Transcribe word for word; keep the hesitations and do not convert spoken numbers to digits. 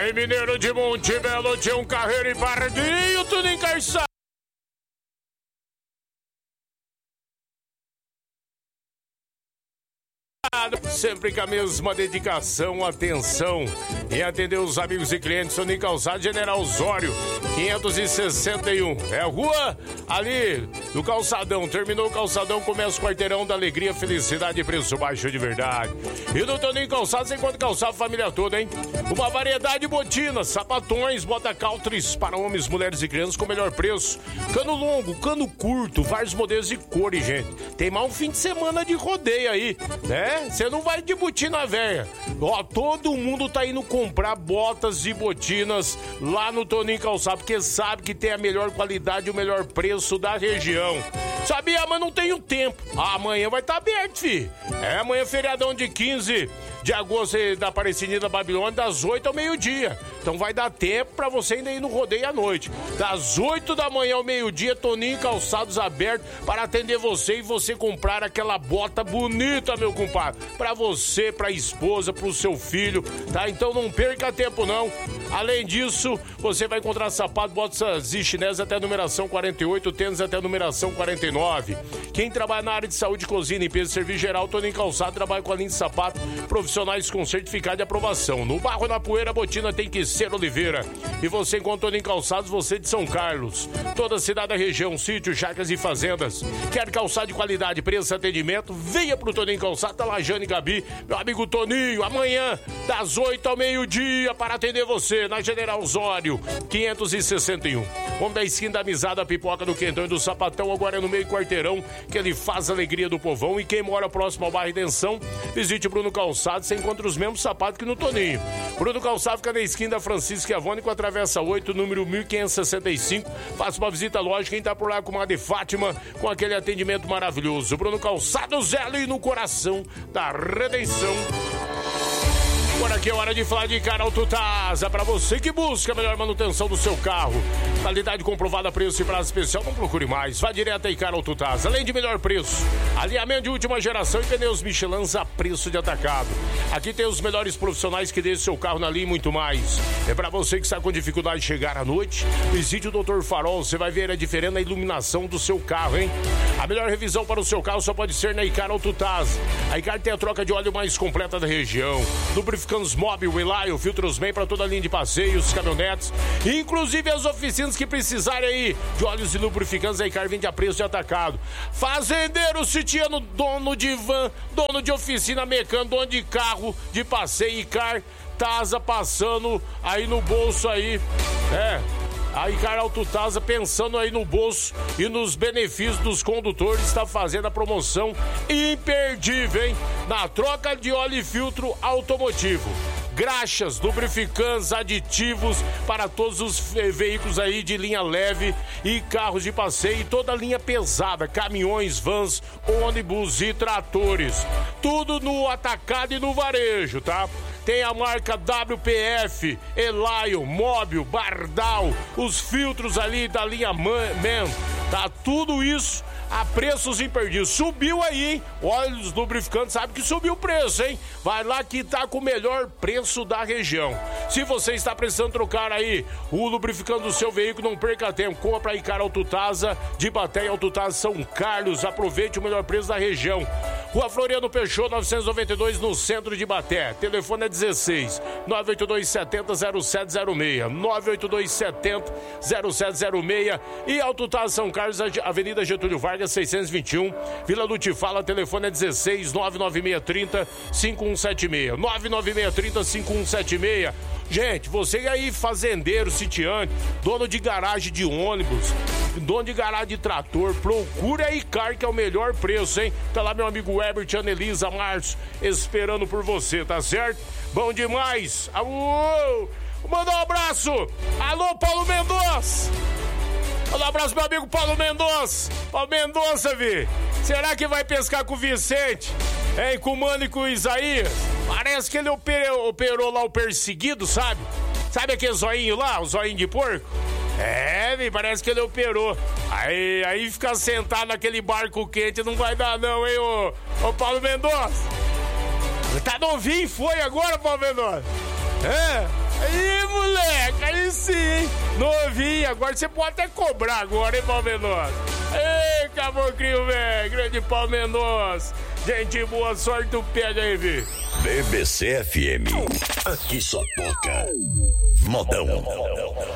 Em Mineiro de Monte Belo tinha um carreiro e pardinho, tudo encarçado. Sempre com a mesma dedicação, atenção em atender os amigos e clientes. Toninho Calçado, General Osório, quinhentos e sessenta e um. É a rua ali do Calçadão. Terminou o Calçadão, começa o quarteirão da alegria, felicidade e preço baixo de verdade. E no Toninho Calçado você encontra calçado família toda, hein? Uma variedade de botinas, sapatões, bota caltres para homens, mulheres e crianças com melhor preço. Cano longo, cano curto, vários modelos e cores, gente. Tem mais um fim de semana de rodeio aí, né? Você não vai de botina velha. Ó, todo mundo tá indo comprar botas e botinas lá no Toninho Calçado, porque sabe que tem a melhor qualidade e o melhor preço da região. Sabia, mas não tenho tempo. Ah, amanhã vai estar tá aberto, fi. É, amanhã é feriadão de quinze de agosto da Aparecidinha da Babilônia, das oito ao meio-dia. Então vai dar tempo pra você ainda ir no rodeio à noite. Das oito da manhã ao meio-dia, Toninho Calçados aberto para atender você e você comprar aquela bota bonita, meu compadre. Pra você, pra esposa, pro seu filho, tá? Então não perca tempo, não. Além disso, você vai encontrar sapato, botas e chinês até a numeração quarenta e oito, tênis até a numeração quarenta e nove. Quem trabalha na área de saúde, cozinha, limpeza e serviço geral, Toninho Calçado trabalha com a linha de sapato, profissionais com certificado de aprovação. No Barro e na Poeira, a botina tem que ser Oliveira. E você encontra Toninho Calçados, você de São Carlos. Toda a cidade da região, sítios, chácaras e fazendas. Quer calçado de qualidade, preço e atendimento? Venha pro Toninho Calçado, tá lá Jane e Gabi, meu amigo Toninho, amanhã, das oito ao meio-dia, para atender você, na General Osório, quinhentos e sessenta e um. Vamos da esquina da Amizada, a pipoca do Quentão e do Sapatão, agora é no meio quarteirão, que ele faz a alegria do povão. E quem mora próximo ao bairro Redenção, visite o Bruno Calçado, você encontra os mesmos sapatos que no Toninho. Bruno Calçado fica na esquina da Francisco e Avônico, atravessa oito, número mil quinhentos e sessenta e cinco. Faça uma visita à loja, quem tá por lá com a de Fátima, com aquele atendimento maravilhoso. Bruno Calçado, zelo e no coração da Redenção. Agora aqui é hora de falar de Carauto Tasa, para você que busca a melhor manutenção do seu carro. Qualidade comprovada, preço e prazo especial, não procure mais. Vá direto aí, Carauto Tasa. Além de melhor preço, alinhamento de última geração e pneus Michelin a preço de atacado. Aqui tem os melhores profissionais que deixam seu carro na linha e muito mais. É para você que está com dificuldade de chegar à noite, visite o doutor Farol, você vai ver a diferença na iluminação do seu carro, hein? A melhor revisão para o seu carro só pode ser na Icar Auto Tasa. A Icar tem a troca de óleo mais completa da região. Lubrificantes Móbil, Reliable, filtros bem para toda a linha de passeios, caminhonetes, inclusive as oficinas que precisarem aí de óleos e lubrificantes, a Icar vende a preço de atacado. Fazendeiro, sitiano, dono de van, dono de oficina, mecânico, dono de carro, de passeio, Icar Tasa passando aí no bolso aí, é... A Icar Auto Tasa, pensando aí no bolso e nos benefícios dos condutores, está fazendo a promoção imperdível, hein? Na troca de óleo e filtro automotivo. Graxas, lubrificantes, aditivos para todos os veículos aí de linha leve e carros de passeio e toda a linha pesada, caminhões, vans, ônibus e tratores. Tudo no atacado e no varejo, tá? Tem a marca W P F, Elion, Móbil, Bardal, os filtros ali da linha Man, tá? Tudo isso a preços imperdíveis. Subiu aí, hein? Óleos lubrificantes, sabe que subiu o preço, hein? Vai lá que tá com o melhor preço da região. Se você está precisando trocar aí o lubrificante do seu veículo, não perca tempo. Compra aí, Icar Auto Tasa, de Baté e Auto Tasa São Carlos. Aproveite o melhor preço da região. Rua Floriano Peixoto, novecentos e noventa e dois, no centro de Baté. Telefone é dezesseis, nove oito dois sete zero, zero sete zero seis, nove oito dois sete zero, zero sete zero seis. E Auto Tasa São Carlos, Avenida Getúlio Vargas, seiscentos e vinte e um, Vila Lutifala. Telefone é dezesseis, nove nove seis três zero, cinco um sete seis, nove nove seis três zero, cinco um sete seis. Gente, você aí, fazendeiro, sitiante, dono de garagem de ônibus, dono de garagem de trator, procure a Icar, que é o melhor preço, hein? Tá lá meu amigo Herbert, Anelisa, Márcio, esperando por você, tá certo? Bom demais! Alô! Manda um abraço! Alô, Paulo Mendonça! Manda um abraço, meu amigo Paulo Mendonça! Paulo Mendonça, vi! Será que vai pescar com o Vicente? Hein, com o Mano e com o Isaías? Parece que ele operou, operou lá o perseguido, sabe? Sabe aquele zoinho lá, o zoinho de porco? É, me parece que ele operou. Aí, aí ficar sentado naquele barco quente não vai dar não, hein, ô, ô Paulo Mendonça? Tá novinho, foi agora, Paulo Mendonça? É, aí agora você pode até cobrar agora, hein, Pau Mendonça? Ei, caboclinho, velho, grande Pau Mendonça. Gente boa, sorte tu pega aí, vi. B B C F M, aqui só toca modão.